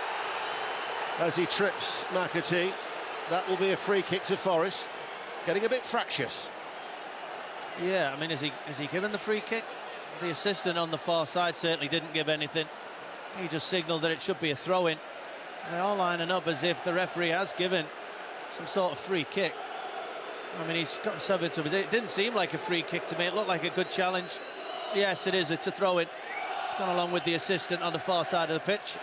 as he trips McAtee. That will be a free kick to Forest. Getting a bit fractious. Yeah, I mean, is he is he given the free kick? The assistant on the far side certainly didn't give anything. He just signalled that it should be a throw-in. They're all lining up as if the referee has given some sort of free kick. I mean, he's got himself into it. It didn't seem like a free kick to me. It looked like a good challenge. Yes, it is. It's a throw-in. It's gone along with the assistant on the far side of the pitch.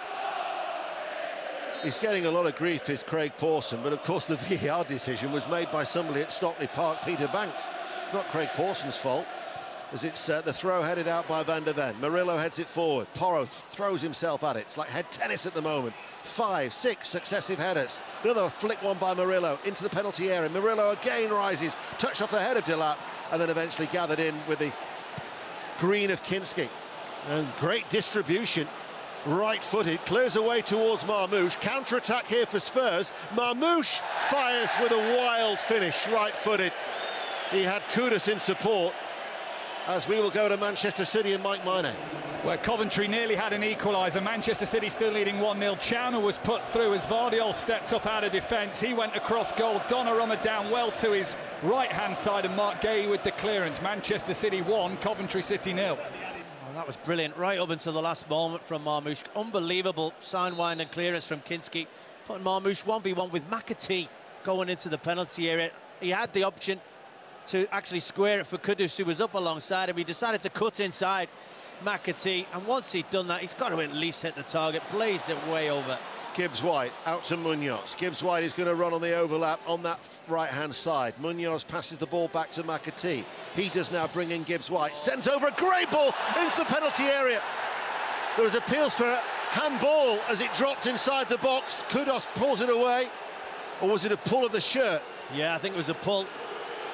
He's getting a lot of grief, is Craig Pawson, but of course the V A R decision was made by somebody at Stockley Park, Peter Banks. It's not Craig Pawson's fault, as it's uh, the throw headed out by Van der Ven. Murillo heads it forward. Porro throws himself at it. It's like head tennis at the moment. Five, six successive headers. Another flick one by Murillo into the penalty area. Murillo again rises, touched off the head of Delap, and then eventually gathered in with the green of Kinski. And great distribution. Right-footed, clears away towards Marmoush. Counter-attack here for Spurs. Marmoush fires with a wild finish, right-footed. He had Kudus in support, as we will go to Manchester City and Mike Minay. Where Coventry nearly had an equaliser. Manchester City still leading one nil. Chowner was put through as Vardiol stepped up out of defence. He went across goal. Donnarumma down well to his right-hand side, and Mark Gay with the clearance. Manchester City one, Coventry City nil. Oh, that was brilliant, right up until the last moment from Marmoush. Unbelievable sidewind and clearance from Kinski. Putting Marmoush one v one with McAtee going into the penalty area. He had the option to actually square it for Kudus, who was up alongside him. He decided to cut inside McAtee, and once he'd done that, he's got to at least hit the target. Blazed it way over. Gibbs-White out to Munoz. Gibbs-White is going to run on the overlap on that right-hand side. Munoz passes the ball back to McAtee. He does now bring in Gibbs-White. Sends over a great ball into the penalty area. There was appeals for handball as it dropped inside the box. Kudus pulls it away. Or was it a pull of the shirt? Yeah, I think it was a pull.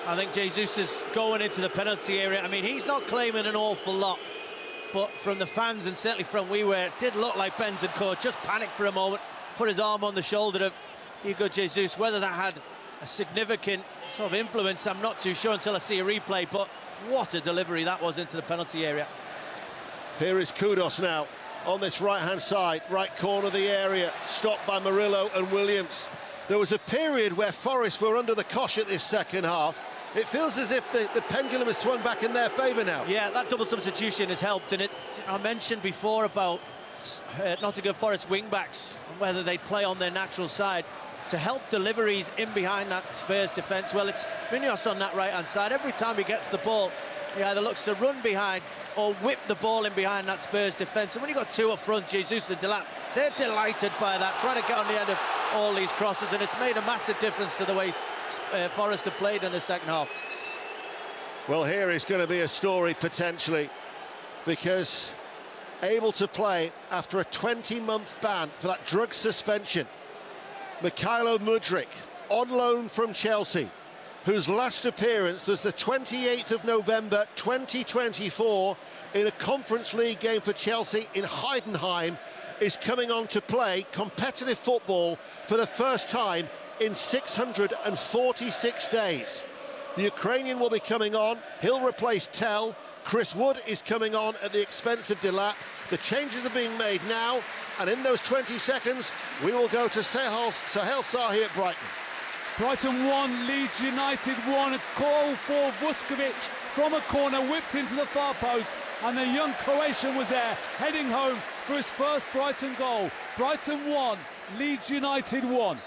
I think Jesus is going into the penalty area. I mean, he's not claiming an awful lot, but from the fans and certainly from we were, it did look like Bentancur just panicked for a moment, put his arm on the shoulder of Hugo Jesus. Whether that had a significant sort of influence, I'm not too sure until I see a replay, but what a delivery that was into the penalty area. Here is Kudus now on this right-hand side, right corner of the area, stopped by Murillo and Williams. There was a period where Forest were under the cosh at this second half. It feels as if the, the pendulum has swung back in their favour now. Yeah, that double substitution has helped, and it, I mentioned before about uh, Nottingham Forest wing-backs, whether they play on their natural side to help deliveries in behind that Spurs defence. Well, it's Munoz on that right-hand side. Every time he gets the ball, he either looks to run behind or whip the ball in behind that Spurs defence. And when you've got two up front, Jesus and Delap, they're delighted by that, trying to get on the end of all these crosses, and it's made a massive difference to the way uh, Forest have played in the second half. Well, here is going to be a story potentially, because able to play after a twenty month ban for that drug suspension, Mykhailo Mudryk, on loan from Chelsea, whose last appearance was the twenty-eighth of November twenty twenty-four in a Conference League game for Chelsea in Heidenheim, is coming on to play competitive football for the first time in six hundred forty-six days. The Ukrainian will be coming on. He'll replace Tell. Chris Wood is coming on at the expense of Delap. The changes are being made now, and in those twenty seconds, we will go to Sahel, Sahel Sahi at Brighton. Brighton one, Leeds United one. A call for Vuskovic from a corner, whipped into the far post, and the young Croatian was there, heading home for his first Brighton goal. Brighton one, Leeds United one.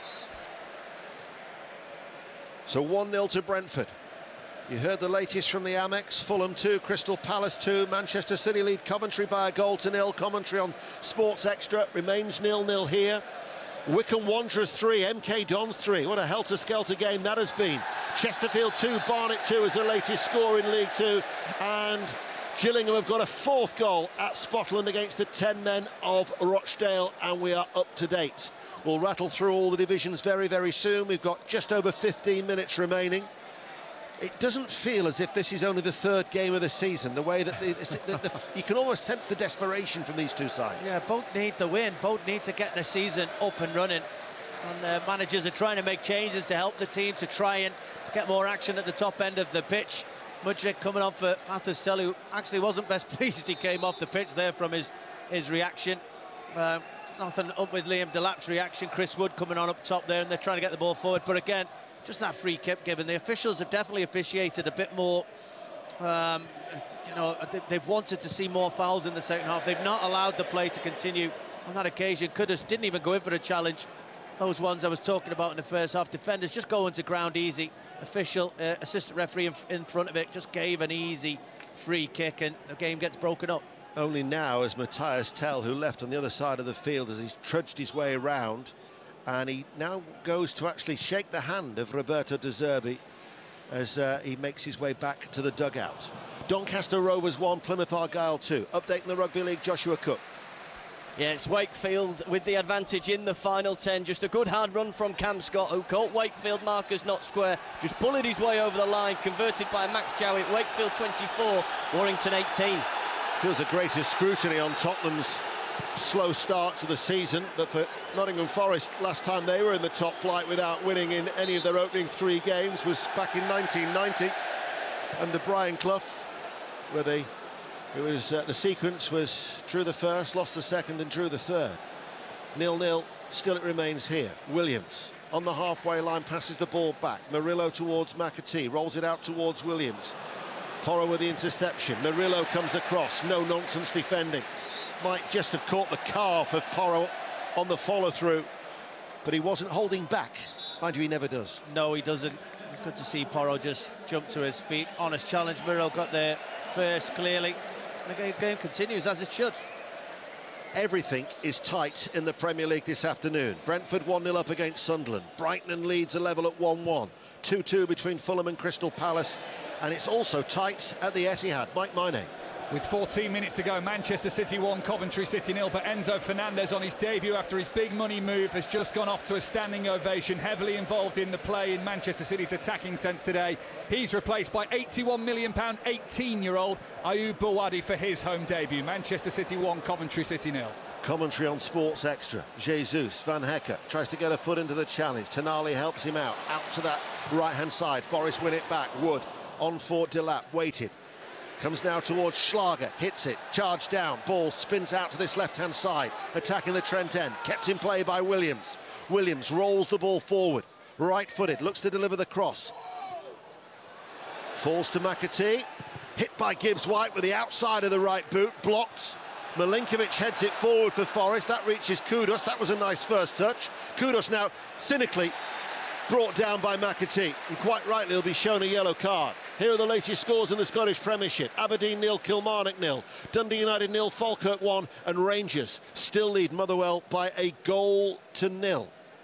So one nil to Brentford. You heard the latest from the Amex. Fulham two, Crystal Palace two. Manchester City lead Coventry by a goal to nil. Commentary on Sports Extra remains nil nil here. Wycombe Wanderers three, M K Dons three. What a helter-skelter game that has been. Chesterfield two, Barnet two is the latest score in League Two. And Gillingham have got a fourth goal at Spotland against the ten men of Rochdale, and we are up to date. We'll rattle through all the divisions very, very soon. We've got just over fifteen minutes remaining. It doesn't feel as if this is only the third game of the season, the way that the, the, the, you can almost sense the desperation from these two sides. Yeah, both need the win, both need to get the season up and running. And uh, managers are trying to make changes to help the team to try and get more action at the top end of the pitch. Mudryk coming on for Mathis Tell, who actually wasn't best pleased he came off the pitch there from his, his reaction. Uh, nothing up with Liam Delap's reaction. Chris Wood coming on up top there, and they're trying to get the ball forward. But again, just that free kick given. The officials have definitely officiated a bit more. Um, you know, they've wanted to see more fouls in the second half. They've not allowed the play to continue on that occasion. Kudus didn't even go in for a challenge. Those ones I was talking about in the first half. Defenders just going to ground easy. Official, uh, assistant referee in, in front of it just gave an easy free kick, and the game gets broken up. Only now as Matthias Tell, who left on the other side of the field as he's trudged his way around, and he now goes to actually shake the hand of Roberto De Zerbi as uh, he makes his way back to the dugout. Doncaster Rovers one, Plymouth Argyle two. Update in the Rugby League, Joshua Cook. Yeah, it's Wakefield with the advantage in the final ten. Just a good hard run from Cam Scott, who caught Wakefield markers not square. Just bullied his way over the line, converted by Max Jowett. Wakefield twenty-four, Warrington eighteen. Feels the greatest scrutiny on Tottenham's slow start to the season, but for Nottingham Forest, last time they were in the top flight without winning in any of their opening three games was back in nineteen ninety under Brian Clough, where they it was uh, the sequence was drew the first, lost the second, and drew the third. nil nil, still it remains here. Williams on the halfway line passes the ball back. Murillo towards McAtee, rolls it out towards Williams. Porro with the interception. Murillo comes across, no nonsense defending. Might just have caught the calf of Porro on the follow-through, but he wasn't holding back. Mind you, he never does. No, he doesn't. It's good to see Porro just jump to his feet. Honest challenge. Murillo got there first, clearly. And the game continues as it should. Everything is tight in the Premier League this afternoon. Brentford one nil up against Sunderland. Brighton and Leeds are level at one one. two two between Fulham and Crystal Palace. And it's also tight at the Etihad. Mike Maine. With fourteen minutes to go, Manchester City one, Coventry City nil, but Enzo Fernandez on his debut after his big money move has just gone off to a standing ovation, heavily involved in the play in Manchester City's attacking sense today. He's replaced by eighty-one million pound eighteen-year-old Ayoub Bouwadi for his home debut. Manchester City one, Coventry City nil. Commentary on Sports Extra. Jesus, Van Hecke tries to get a foot into the challenge. Tonali helps him out, out to that right-hand side. Forest win it back. Wood on for Delap, waited. Comes now towards Schlager, hits it, charged down, ball spins out to this left-hand side, attacking the Trent end, kept in play by Williams. Williams rolls the ball forward, right-footed, looks to deliver the cross. Falls to McAtee, hit by Gibbs-White with the outside of the right boot, blocked. Milinkovic heads it forward for Forest, that reaches Kudus, that was a nice first touch. Kudus now cynically brought down by McAtee, and quite rightly he'll be shown a yellow card. Here are the latest scores in the Scottish Premiership. Aberdeen nil, Kilmarnock nil, Dundee United nil, Falkirk one, and Rangers still lead Motherwell by a goal to nil.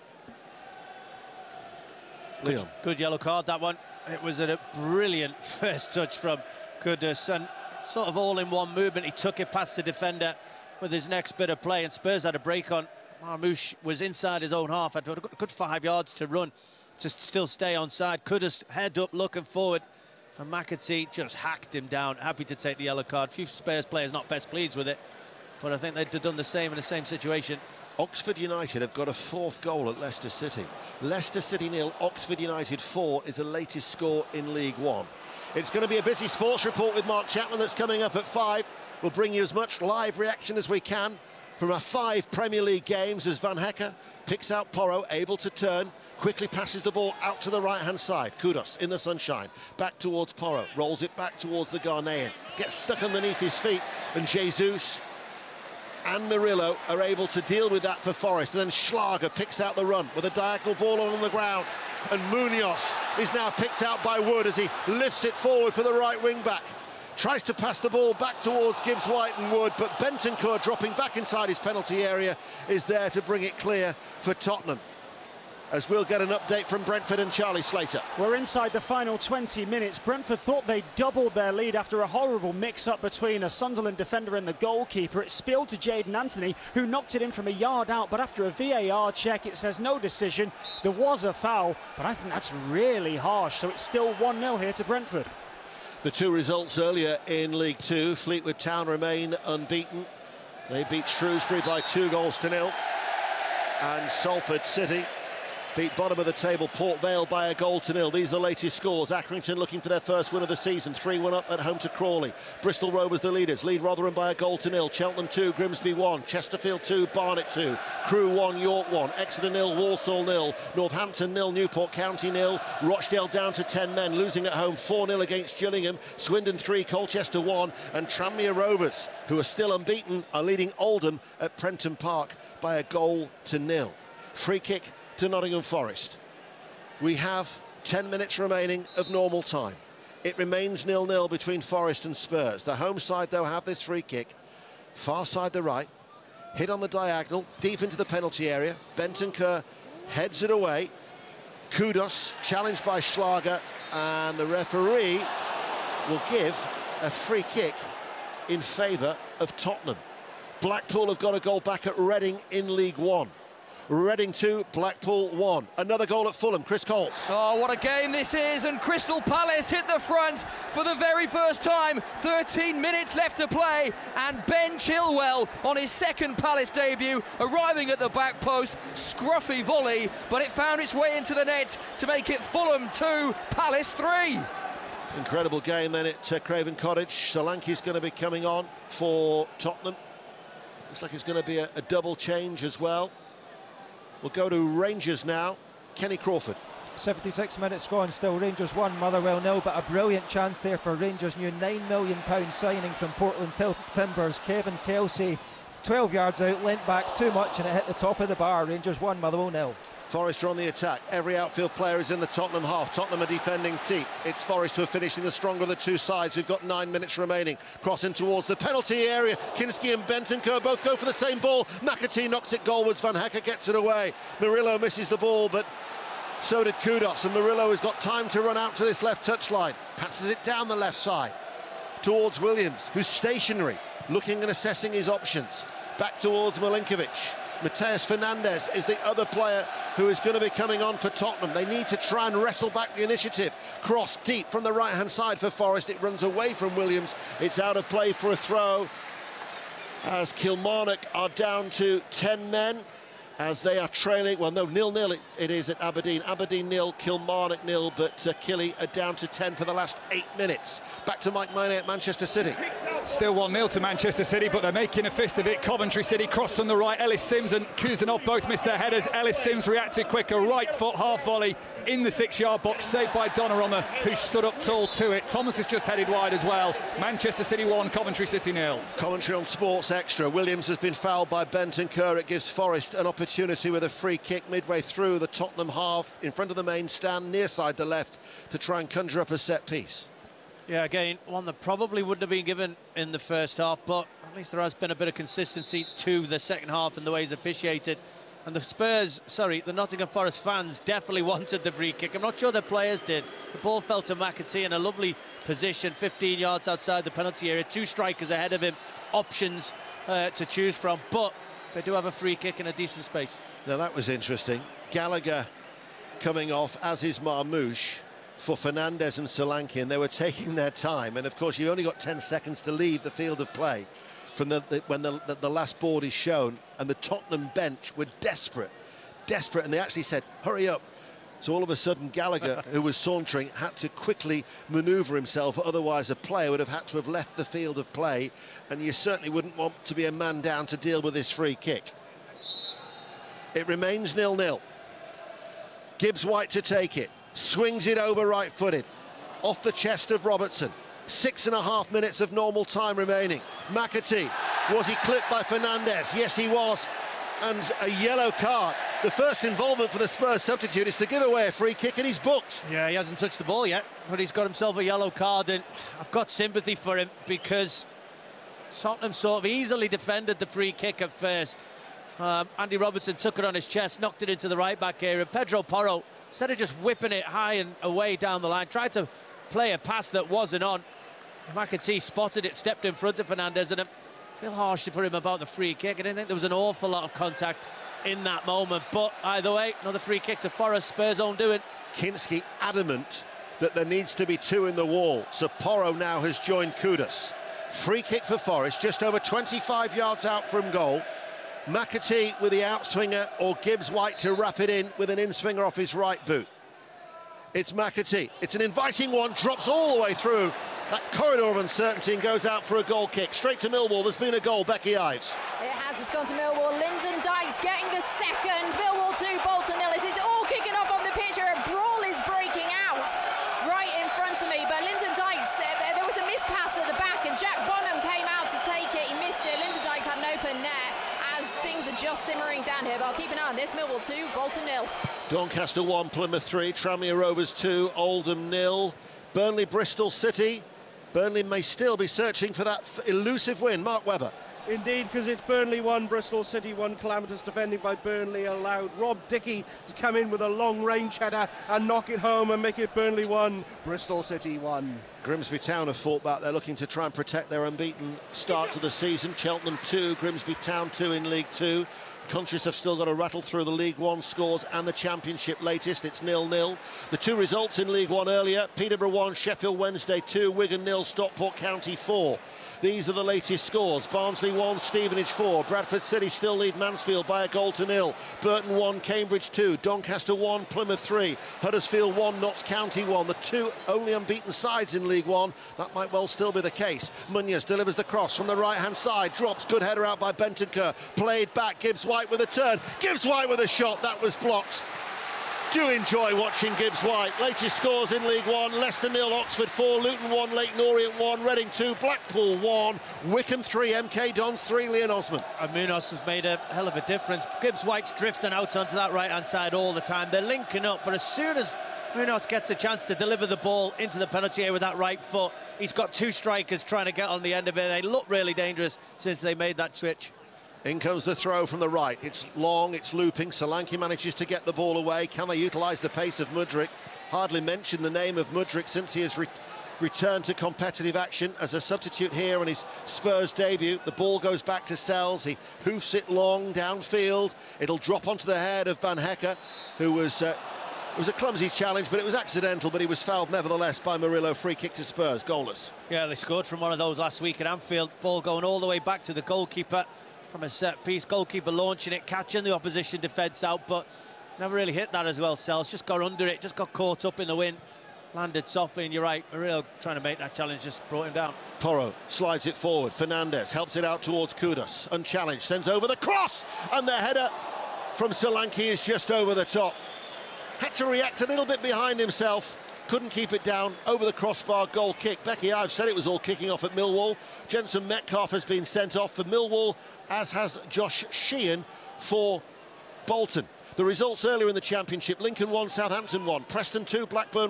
Leon. Good, good yellow card, that one. It was a brilliant first touch from Kudus, and sort of all in one movement. He took it past the defender with his next bit of play, and Spurs had a break on. Marmoush was inside his own half, had a good five yards to run to still stay onside. Kudus head up looking forward, and McAtee just hacked him down. Happy to take the yellow card. Few Spurs players not best pleased with it, but I think they'd have done the same in the same situation. Oxford United have got a fourth goal at Leicester City. Leicester City nil, Oxford United four is the latest score in League One. It's going to be a busy sports report with Mark Chapman that's coming up at five. We'll bring you as much live reaction as we can from our five Premier League games as Van Hecke picks out Porro, able to turn, quickly passes the ball out to the right-hand side. Kudus in the sunshine, back towards Porro, rolls it back towards the Ghanaian, gets stuck underneath his feet, and Jesus and Murillo are able to deal with that for Forest. And then Schlager picks out the run with a diagonal ball on the ground, and Munoz is now picked out by Wood as he lifts it forward for the right wing-back. Tries to pass the ball back towards Gibbs-White and Wood, but Bentancur, dropping back inside his penalty area, is there to bring it clear for Tottenham. As we'll get an update from Brentford and Charlie Slater. We're inside the final twenty minutes. Brentford thought they doubled their lead after a horrible mix-up between a Sunderland defender and the goalkeeper. It spilled to Jayden Anthony, who knocked it in from a yard out, but after a V A R check, it says no decision. There was a foul, but I think that's really harsh, so it's still one nil here to Brentford. The two results earlier in League Two, Fleetwood Town remain unbeaten. They beat Shrewsbury by two goals to nil. And Salford City beat bottom of the table Port Vale by a goal to nil. These are the latest scores. Accrington looking for their first win of the season, three one up at home to Crawley. Bristol Rovers the leaders, lead Rotherham by a goal to nil. Cheltenham two, Grimsby one, Chesterfield two, Barnet two, Crewe one, York one, Exeter nil, Walsall nil, Northampton nil, Newport County nil, Rochdale down to ten men, losing at home four nil against Gillingham, Swindon three, Colchester one, and Tranmere Rovers, who are still unbeaten, are leading Oldham at Prenton Park by a goal to nil. Free kick to Nottingham Forest. We have ten minutes remaining of normal time. It remains nil nil between Forest and Spurs. The home side, though, have this free kick. Far side the right. Hit on the diagonal, deep into the penalty area. Bentancur heads it away. Kudus, challenged by Schlager, and the referee will give a free kick in favour of Tottenham. Blackpool have got a goal back at Reading in League One. Reading two, Blackpool one. Another goal at Fulham, Chris Coles. Oh, what a game this is, and Crystal Palace hit the front for the very first time. thirteen minutes left to play, and Ben Chilwell on his second Palace debut, arriving at the back post. Scruffy volley, but it found its way into the net to make it Fulham two, Palace three. Incredible game then at uh, Craven Cottage. Solanke's going to be coming on for Tottenham. Looks like it's going to be a, a double change as well. We'll go to Rangers now. Kenny Crawford. seventy-six minutes gone, still Rangers one, Motherwell nil, but a brilliant chance there for Rangers' new nine million pound signing from Portland Timbers. Kevin Kelsey, twelve yards out, leant back too much, and it hit the top of the bar. Rangers one, Motherwell nil. Forest are on the attack. Every outfield player is in the Tottenham half. Tottenham are defending deep. It's Forest who are finishing the stronger of the two sides. We've got nine minutes remaining. Crossing towards the penalty area. Kinski and Bentancur both go for the same ball. McAtee knocks it goalwards. Van Hecke gets it away. Murillo misses the ball, but so did Kudus. And Murillo has got time to run out to this left touchline. Passes it down the left side towards Williams, who's stationary, looking and assessing his options. Back towards Milinkovic. Mateus Fernandes is the other player who is going to be coming on for Tottenham. They need to try and wrestle back the initiative. Cross deep from the right-hand side for Forest. It runs away from Williams. It's out of play for a throw, as Kilmarnock are down to ten men, as they are trailing. Well, no, nil-nil it, it is at Aberdeen. Aberdeen nil, Kilmarnock nil, but uh, Killy are down to ten for the last eight minutes. Back to Mike Maynard at Manchester City. Still one nil to Manchester City, but they're making a fist of it. Coventry City crossed on the right. Ellis Sims and Kuzanov both missed their headers. Ellis Sims reacted quicker, right foot half volley in the six-yard box, saved by Donnarumma, who stood up tall to it. Thomas has just headed wide as well. Manchester City one, Coventry City nil. Commentary on Sports Extra. Williams has been fouled by Bentancur. It gives Forest an opportunity with a free kick midway through the Tottenham half, in front of the main stand, near side the left, to try and conjure up a set piece. Yeah, again, one that probably wouldn't have been given in the first half, but at least there has been a bit of consistency to the second half and the way he's officiated. And the Spurs, sorry, the Nottingham Forest fans definitely wanted the free kick. I'm not sure the players did. The ball fell to McAtee in a lovely position, fifteen yards outside the penalty area. Two strikers ahead of him, options uh, to choose from, but they do have a free kick in a decent space. Now that was interesting. Gallagher coming off, as is Marmoush, for Fernandes and Solanke, and they were taking their time. And of course, you've only got ten seconds to leave the field of play from the, the when the, the, the last board is shown. And the Tottenham bench were desperate, desperate, and they actually said, hurry up. So all of a sudden, Gallagher, who was sauntering, had to quickly manoeuvre himself, otherwise a player would have had to have left the field of play, and you certainly wouldn't want to be a man down to deal with this free kick. It remains nil-nil. Gibbs-White to take it. Swings it over right-footed. Off the chest of Robertson. Six and a half minutes of normal time remaining. McAtee, was he clipped by Fernandes? Yes, he was. And a yellow card. The first involvement for the Spurs substitute is to give away a free kick, and he's booked. Yeah, he hasn't touched the ball yet, but he's got himself a yellow card, and I've got sympathy for him because Tottenham sort of easily defended the free kick at first. Um, Andy Robertson took it on his chest, knocked it into the right-back area. Pedro Porro, instead of just whipping it high and away down the line, tried to play a pass that wasn't on. McAtee spotted it, stepped in front of Fernandes, and I feel harsh to put him about the free kick. I didn't think there was an awful lot of contact in that moment, but either way, another free kick to Forest, Spurs' own doing. Kinski adamant that there needs to be two in the wall, so Porro now has joined Kudus. Free kick for Forest, just over twenty-five yards out from goal. McAtee with the outswinger, or Gibbs-White to wrap it in with an in-swinger off his right boot. It's McAtee. It's an inviting one, drops all the way through that corridor of uncertainty and goes out for a goal kick. Straight to Millwall. There's been a goal. Becky Ives. It has. It's gone to Millwall. Lyndon Dykes getting the second. Millwall two, Bolton nil. It's all kicking off on the pitch here. A brawl is breaking out right in front of me. But Lyndon Dykes, uh, there was a missed pass at the back, and Jack Bonham came out to take it. He missed it. Lyndon Dykes had an open net. Things are just simmering down here, but I'll keep an eye on this. Millwall two, Bolton nil. Doncaster one, Plymouth three, Tranmere Rovers two, Oldham nil. Burnley, Bristol City. Burnley may still be searching for that elusive win. Mark Webber. Indeed, because it's Burnley one, Bristol City one. Calamitous defending by Burnley allowed Rob Dickey to come in with a long-range header and knock it home and make it Burnley one, Bristol City one. Grimsby Town have fought back. They're looking to try and protect their unbeaten start to the season. Cheltenham two, Grimsby Town two in League Two. Countries have still got to rattle through the League One scores and the Championship latest. It's nil-nil. The two results in League One earlier: Peterborough one, Sheffield Wednesday two, Wigan nil, Stockport County four. These are the latest scores. Barnsley one, Stevenage four. Bradford City still lead Mansfield by a goal to nil. Burton one, Cambridge two. Doncaster one, Plymouth three. Huddersfield one, Notts County one. The two only unbeaten sides in League One. That might well still be the case. Munoz delivers the cross from the right-hand side. Drops, good header out by Bentancur. Played back, Gibbs-White with a turn. Gibbs-White with a shot, that was blocked. Do enjoy watching Gibbs-White. Latest scores in League One: Leicester nil, Oxford four, Luton one, Leyton Orient one, Reading two, Blackpool one, Wycombe three, M K Dons three, Leon Osman. And Munoz has made a hell of a difference. Gibbs-White's drifting out onto that right-hand side all the time. They're linking up, but as soon as Munoz gets a chance to deliver the ball into the penalty area with that right foot, he's got two strikers trying to get on the end of it. They look really dangerous since they made that switch. In comes the throw from the right. It's long, it's looping. Solanke manages to get the ball away. Can they utilise the pace of Mudryk? Hardly mentioned the name of Mudryk since he has re return to competitive action as a substitute here on his Spurs debut. The ball goes back to Sells. He hoofs it long downfield. It'll drop onto the head of Van Hecke, who was uh, it was a clumsy challenge, but it was accidental, but he was fouled nevertheless by Murillo. Free kick to Spurs, goalless. Yeah, they scored from one of those last week at Anfield. Ball going all the way back to the goalkeeper from a set piece. Goalkeeper launching it, catching the opposition defence out, but never really hit that as well. Sells just got under it, just got caught up in the wind. Landed softly, and you're right, Murillo trying to make that challenge just brought him down. Toro slides it forward. Fernandez helps it out towards Kudus. Unchallenged, sends over the cross, and the header from Solanke is just over the top. Had to react a little bit behind himself. Couldn't keep it down. Over the crossbar, goal kick. Becky, I've said it was all kicking off at Millwall. Jensen Metcalf has been sent off for Millwall, as has Josh Sheehan for Bolton. The results earlier in the Championship: Lincoln one, Southampton one, Preston two, Blackburn